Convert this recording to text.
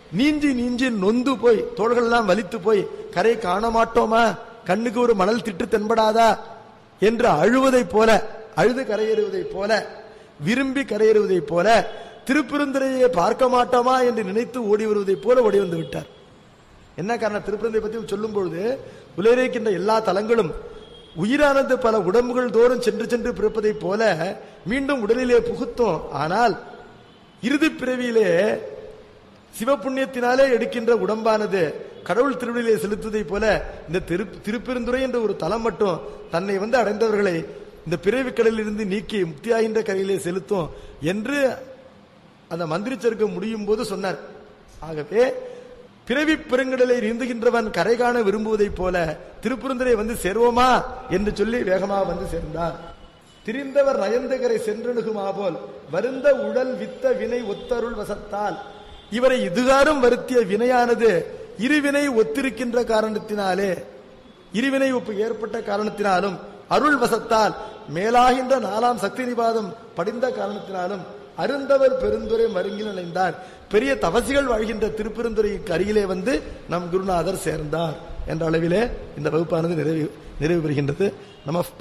நீஞ்சி நீஞ்சி நொந்து போய் தோள்கள் எல்லாம் வலித்து போய் கரை காண மாட்டோமா, கண்ணுக்கு ஒரு மணல் திட்டு தென்படாதா என்று அழுவதை போல, அழுது கரையேறுவதை போல, விரும்பி கரையேறுவதை போல, திருப்பெருந்துறையை பார்க்க மாட்டோமா என்று நினைத்து ஓடி வருவதை போல ஓடி வந்து விட்டார். என்ன காரணம்? திருப்பெருந்துறை பற்றி சொல்லும் பொழுது உலகிருக்கின்ற எல்லா தலங்களும் உயிரானது பல உடம்புகள் தோறும் சென்று சென்று பிறப்பதை போல மீண்டும் உடலிலே புகுத்தும். ஆனால் இறுதி பிறவியிலே சிவபுண்ணியத்தினாலே எடுக்கின்ற உடம்பானது கடவுள் திருவிழிலே செலுத்துவதை போல இந்த திருப்பெருந்துறை என்ற ஒரு தலம் மட்டும் தன்னை அடைந்தவர்களை இந்த பிறவி கடலில் இருந்து நீக்கி முக்தியாகின்ற கரையிலே செலுத்தும் என்று அந்த மந்திரிச்சருக்கு முடியும் போது சொன்னார். ஆகவே பிறவி பெருங்கடலை நீந்துகின்றவன் கரை காண விரும்புவதை போல திருப்பெருந்துறை சேர்வோமா என்று சொல்லி வேகமாக சேர்ந்தார். திரிந்தவர் நயந்தகரை சென்றணுகுமா போல் வருந்த உடல் வித்த வினை ஒத்தருள் வசத்தால், இவரை இதுகாரும் வருத்திய வினையானது இருவினை ஒத்திருக்கின்ற காரணத்தினாலே, இருவினை ஒப்பு ஏற்பட்ட காரணத்தினாலும், அருள் வசத்தால் மேலாகின்ற 4ஆம் சக்தி நிபாதம் படிந்த காரணத்தினாலும் அருந்தவர் பெருந்துரை மருங்கில் இணைந்தார். பெரிய தவசிகள் வாழ்கின்ற திருப்பெருந்துறைக்கு அருகிலே நம் குருநாதர் சேர்ந்தார் என்ற அளவிலே இந்த வகுப்பானது நிறைவு பெறுகின்றது. நம